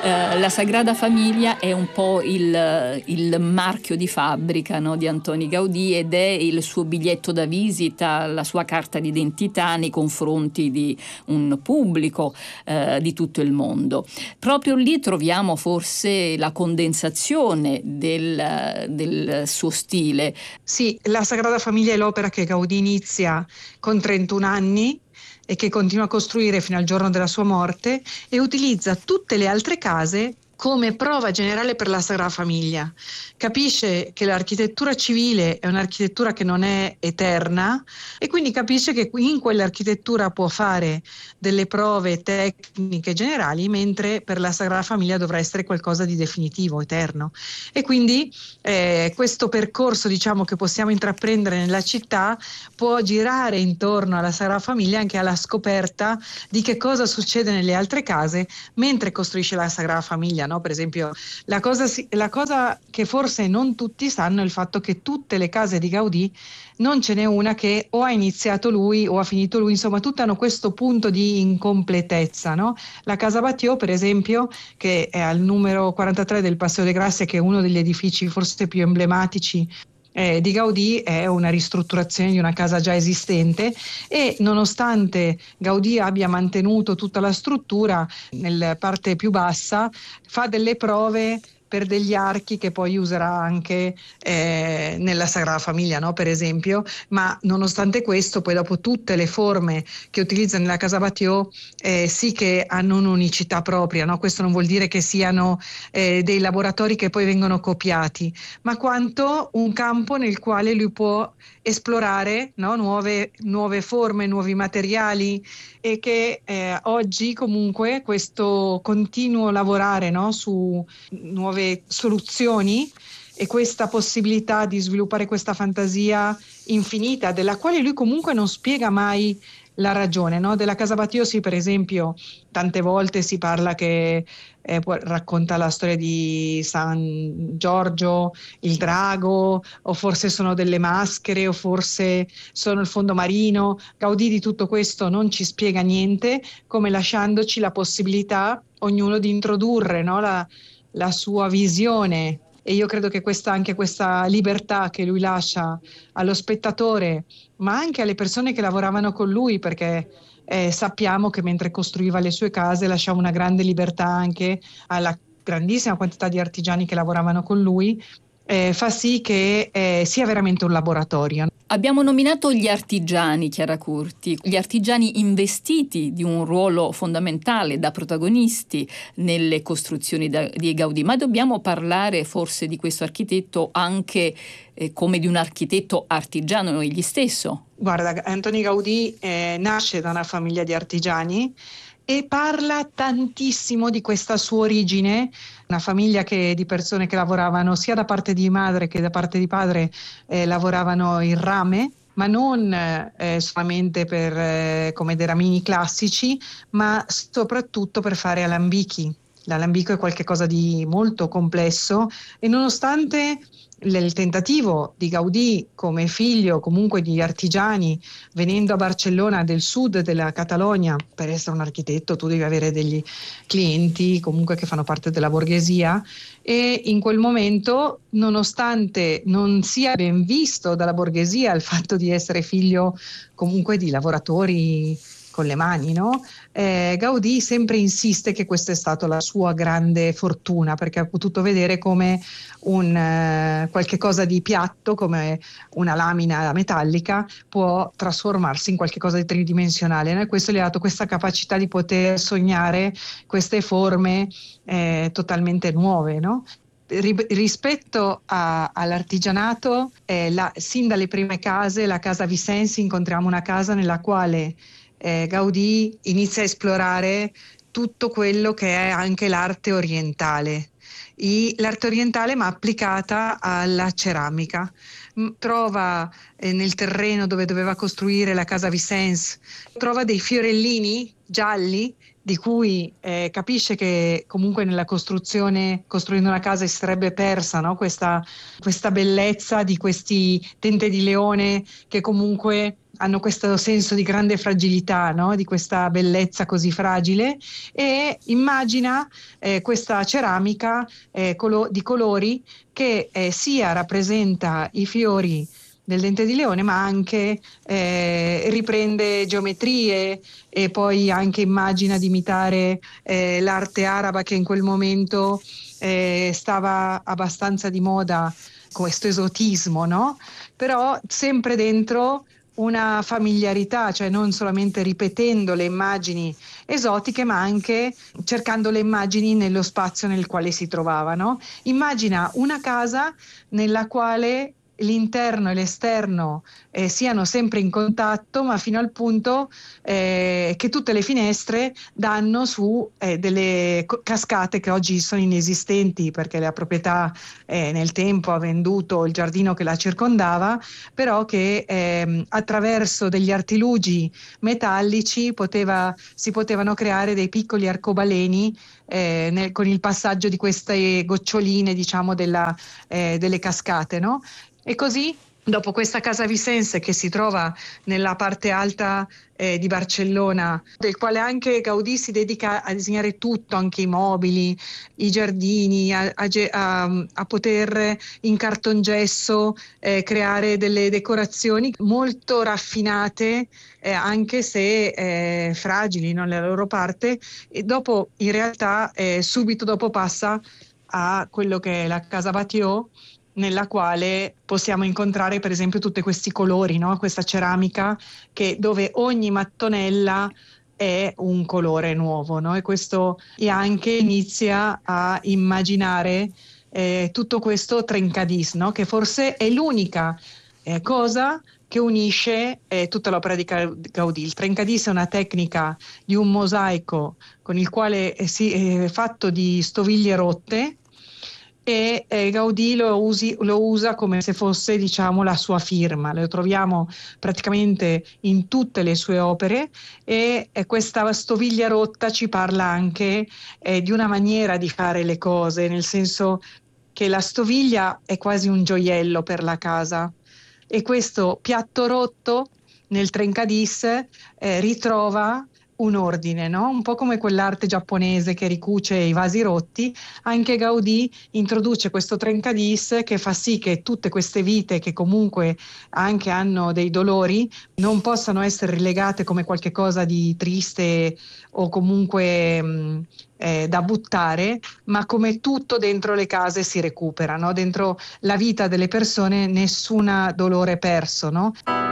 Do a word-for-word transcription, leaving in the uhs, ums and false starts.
Eh, la Sagrada Famiglia è un po' il, il marchio di fabbrica, no, di Antoni Gaudì, ed è il suo biglietto da visita, la sua carta d'identità nei confronti di un pubblico eh, di tutto il mondo. Proprio lì troviamo forse la condensazione del, del suo stile. Sì, la Sagrada Famiglia è l'opera che Gaudì inizia con trentuno anni e che continua a costruire fino al giorno della sua morte, e utilizza tutte le altre case come prova generale per la Sagrada Famiglia. Capisce che l'architettura civile è un'architettura che non è eterna, e quindi capisce che in quell'architettura può fare delle prove tecniche generali, mentre per la Sagrada Famiglia dovrà essere qualcosa di definitivo, eterno. E quindi eh, questo percorso, diciamo, che possiamo intraprendere nella città può girare intorno alla Sagrada Famiglia, anche alla scoperta di che cosa succede nelle altre case mentre costruisce la Sagrada Famiglia, no? Per esempio, la cosa, la cosa che forse non tutti sanno è il fatto che tutte le case di Gaudì non ce n'è una che o ha iniziato lui o ha finito lui, insomma tutte hanno questo punto di incompletezza, no? La Casa Batlló, per esempio, che è al numero quarantatré del Paseo de Gracia, che è uno degli edifici forse più emblematici Eh, di Gaudì, è una ristrutturazione di una casa già esistente, e nonostante Gaudì abbia mantenuto tutta la struttura, nella parte più bassa fa delle prove per degli archi che poi userà anche eh, nella Sagrada Famiglia, no? Per esempio, ma nonostante questo, poi dopo tutte le forme che utilizza nella Casa Batlló eh, sì che hanno un'unicità propria, no? Questo non vuol dire che siano eh, dei laboratori che poi vengono copiati, ma quanto un campo nel quale lui può esplorare, no? nuove, nuove forme, nuovi materiali, e che eh, oggi comunque questo continuo lavorare, no? su nuove soluzioni, e questa possibilità di sviluppare questa fantasia infinita, della quale lui comunque non spiega mai la ragione, no? Della Casa Batlló, sì, per esempio, tante volte si parla che eh, racconta la storia di San Giorgio, il drago, o forse sono delle maschere, o forse sono il fondo marino. Gaudì di tutto questo non ci spiega niente, come lasciandoci la possibilità ognuno di introdurre, no? la, la sua visione. E io credo che questa, anche questa libertà che lui lascia allo spettatore, ma anche alle persone che lavoravano con lui, perché eh, sappiamo che mentre costruiva le sue case lasciava una grande libertà anche alla grandissima quantità di artigiani che lavoravano con lui, eh, fa sì che eh, sia veramente un laboratorio. Abbiamo nominato gli artigiani, Chiara Curti, gli artigiani investiti di un ruolo fondamentale da protagonisti nelle costruzioni da, di Gaudì, ma dobbiamo parlare forse di questo architetto anche eh, come di un architetto artigiano egli stesso. Guarda, Antoni Gaudì eh, nasce da una famiglia di artigiani e parla tantissimo di questa sua origine, una famiglia che, di persone che lavoravano sia da parte di madre che da parte di padre, eh, lavoravano il rame, ma non eh, solamente per, eh, come dei ramini classici, ma soprattutto per fare alambichi. L'alambico è qualcosa di molto complesso, e nonostante il tentativo di Gaudì, come figlio comunque di artigiani, venendo a Barcellona, del sud della Catalogna, per essere un architetto tu devi avere degli clienti comunque che fanno parte della borghesia, e in quel momento, nonostante non sia ben visto dalla borghesia il fatto di essere figlio comunque di lavoratori con le mani, no? Eh, Gaudì sempre insiste che questa è stata la sua grande fortuna, perché ha potuto vedere come un eh, qualche cosa di piatto, come una lamina metallica, può trasformarsi in qualche cosa di tridimensionale, no? E questo gli ha dato questa capacità di poter sognare queste forme eh, totalmente nuove, no? Rispetto a, all'artigianato, eh, la, sin dalle prime case, la casa Vicenzi, incontriamo una casa nella quale eh, Gaudì inizia a esplorare tutto quello che è anche l'arte orientale, I, l'arte orientale ma applicata alla ceramica. Trova eh, nel terreno dove doveva costruire la casa Vicens, trova dei fiorellini gialli di cui eh, capisce che comunque nella costruzione, costruendo una casa si sarebbe persa, no? Questa, questa bellezza di questi dente di leone che comunque hanno questo senso di grande fragilità, no? Di questa bellezza così fragile, e immagina eh, questa ceramica eh, colo- di colori che eh, sia rappresenta i fiori del dente di leone, ma anche eh, riprende geometrie e poi anche immagina di imitare eh, l'arte araba che in quel momento eh, stava abbastanza di moda, questo esotismo, no? Però sempre dentro una familiarità, cioè non solamente ripetendo le immagini esotiche, ma anche cercando le immagini nello spazio nel quale si trovavano. Immagina una casa nella quale l'interno e l'esterno eh, siano sempre in contatto, ma fino al punto eh, che tutte le finestre danno su eh, delle co- cascate che oggi sono inesistenti perché la proprietà eh, nel tempo ha venduto il giardino che la circondava, però che ehm, attraverso degli artilugi metallici poteva, si potevano creare dei piccoli arcobaleni eh, nel- con il passaggio di queste goccioline, diciamo, della, eh, delle cascate, no? E così, dopo questa casa vicense che si trova nella parte alta eh, di Barcellona, del quale anche Gaudì si dedica a disegnare tutto, anche i mobili, i giardini, a, a ge- a- a poter in cartongesso eh, creare delle decorazioni molto raffinate, eh, anche se eh, fragili, no, nella loro parte, e dopo in realtà eh, subito dopo passa a quello che è la Casa Batlló, nella quale possiamo incontrare per esempio tutti questi colori, no? Questa ceramica che, dove ogni mattonella è un colore nuovo, no? E questo e anche inizia a immaginare eh, tutto questo trencadís, no? Che forse è l'unica eh, cosa che unisce eh, tutta l'opera di Ca- Gaudì. Il trencadís è una tecnica di un mosaico con il quale è, si- è fatto di stoviglie rotte, e eh, Gaudì lo, usi- lo usa come se fosse, diciamo, la sua firma. Lo troviamo praticamente in tutte le sue opere, e eh, questa stoviglia rotta ci parla anche eh, di una maniera di fare le cose, nel senso che la stoviglia è quasi un gioiello per la casa, e questo piatto rotto nel trencadís eh, ritrova un ordine, no? Un po' come quell'arte giapponese che ricuce i vasi rotti, anche Gaudì introduce questo trencadís che fa sì che tutte queste vite, che comunque anche hanno dei dolori, non possano essere rilegate come qualche cosa di triste o comunque mh, eh, da buttare, ma come tutto dentro le case si recupera, no? Dentro la vita delle persone nessun dolore perso, no?